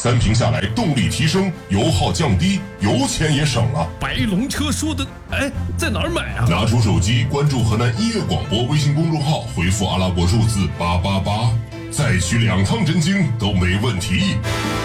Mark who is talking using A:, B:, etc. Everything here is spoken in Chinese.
A: 3瓶下来，动力提升，油耗降低，油钱也省了。
B: 白龙车说的，哎，在哪儿买啊？
A: 拿出手机，关注河南音乐广播微信公众号，回复阿拉伯数字888，再取2趟真经都没问题。